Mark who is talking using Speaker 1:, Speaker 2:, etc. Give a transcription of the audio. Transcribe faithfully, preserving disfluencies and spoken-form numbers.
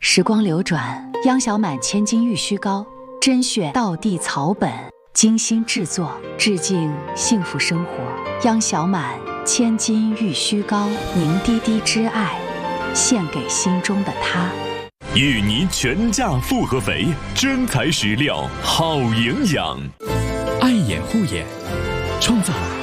Speaker 1: 时光流转，央小满千金玉虚膏，甄选道地草本，精心制作，致敬幸福生活。央小满千金玉虚膏，凝滴滴之爱，献给心中的他。
Speaker 2: 芋泥全价复合肥，真材实料，好营养。
Speaker 3: 爱眼护眼，创造